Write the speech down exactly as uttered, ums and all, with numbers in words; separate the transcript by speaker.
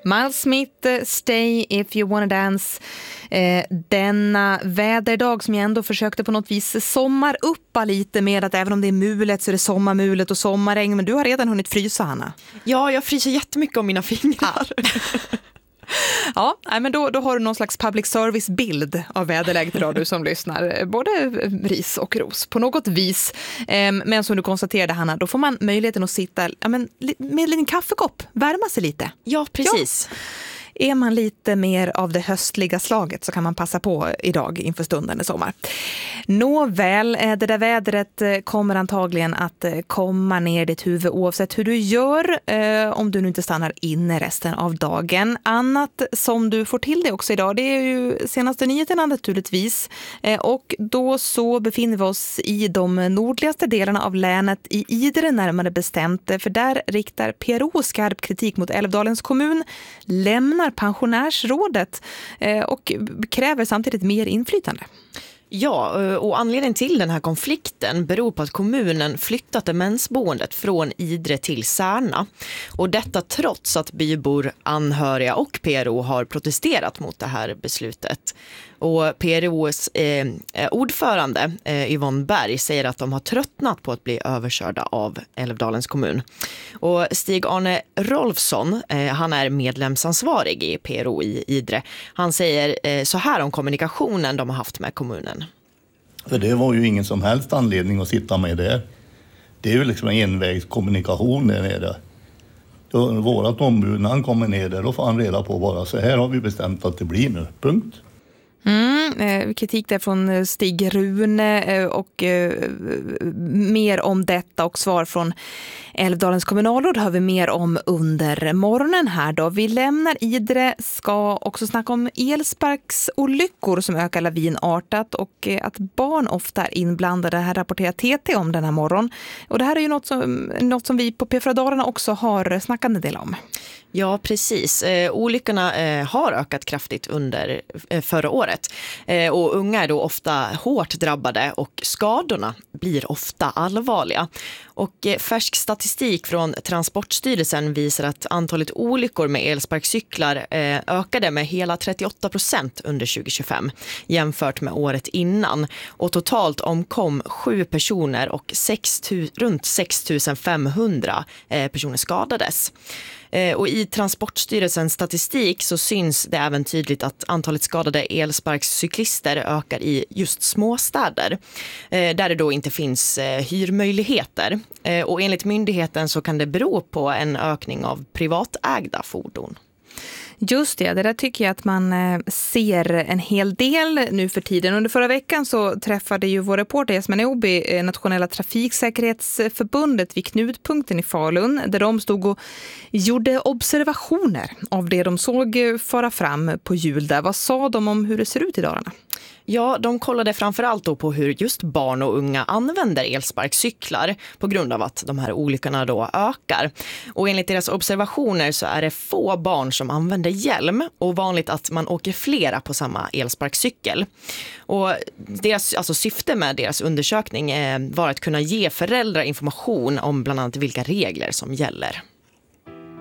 Speaker 1: Miles Smith, Stay If You Wanna Dance. Eh, denna väderdag som jag ändå försökte på något vis sommaruppa lite med att även om det är mulet så är det sommarmulet och sommarregn. Men du har redan hunnit frysa, Hanna.
Speaker 2: Ja, jag fryser jättemycket om mina fingrar.
Speaker 1: Ja, men då, då har du någon slags public service-bild av väderläget idag, du som lyssnar. Både ris och ros på något vis. Men som du konstaterade, Hanna, då får man möjligheten att sitta ja, men, med en liten kaffekopp, värma sig lite.
Speaker 2: Ja, precis.
Speaker 1: Ja. Är man lite mer av det höstliga slaget så kan man passa på idag inför stundande sommar. Nåväl, det där vädret kommer antagligen att komma ner ditt huvud oavsett hur du gör, eh, om du nu inte stannar inne resten av dagen. Annat som du får till det också idag, det är ju senaste nyheterna naturligtvis. Eh, och då så befinner vi oss i de nordligaste delarna av länet i Idre närmare bestämt. För där riktar P R O skarp kritik mot Älvdalens kommun, lämnar pensionärsrådet och kräver samtidigt mer inflytande.
Speaker 2: Ja, och anledningen till den här konflikten beror på att kommunen flyttat demensboendet från Idre till Särna. Och detta trots att bybor, anhöriga och P R O har protesterat mot det här beslutet. Och P R O:s eh, ordförande eh, Yvonne Berg säger att de har tröttnat på att bli överkörda av Älvdalens kommun. Och Stig-Arne Rolfsson, eh, han är medlemsansvarig i P R O i Idre. Han säger eh, så här om kommunikationen de har haft med kommunen.
Speaker 3: För det var ju ingen som helst anledning att sitta med där. Det är ju liksom en envägskommunikation där nere. Då vårat ombud, när han kommer ner där, då får han reda på bara så här har vi bestämt att det blir nu. Punkt.
Speaker 1: Mm, eh, kritik där från Stig Rune eh, och eh, mer om detta och svar från Älvdalens kommunalråd har vi mer om under morgonen här då. Vi lämnar Idre, ska också snacka om elsparksolyckor som ökar lavinartat och eh, att barn ofta är inblandade. Det här rapporterar T T om den här morgon. Och det här är ju något som, något som vi på P fyra Dalarna också har snackat en del om.
Speaker 2: Ja, precis. Eh, olyckorna eh, har ökat kraftigt under eh, förra året. Eh, och unga är då ofta hårt drabbade och skadorna blir ofta allvarliga. Och eh, färsk statistik från Transportstyrelsen visar att antalet olyckor med elsparkcyklar eh, ökade med hela trettioåtta procent under tjugo tjugofem jämfört med året innan. Och totalt omkom sju personer och sex tu- runt sex tusen femhundra eh, personer skadades. Och i Transportstyrelsens statistik så syns det även tydligt att antalet skadade elsparkcyklister ökar i just småstäder där det då inte finns hyrmöjligheter. Och enligt myndigheten så kan det bero på en ökning av privatägda fordon.
Speaker 1: Just det, det där tycker jag att man ser en hel del nu för tiden. Under förra veckan så träffade ju vår reporter Jasmin Obi Nationella trafiksäkerhetsförbundet vid knutpunkten i Falun där de stod och gjorde observationer av det de såg fara fram på hjul där. Vad sa de om hur det ser ut i Dalarna?
Speaker 2: Ja, de kollade framförallt då på hur just barn och unga använder elsparkcyklar på grund av att de här olyckorna då ökar. Och enligt deras observationer så är det få barn som använder hjälm och vanligt att man åker flera på samma elsparkcykel. Och deras, alltså syfte med deras undersökning var att kunna ge föräldrar information om bland annat vilka regler som gäller.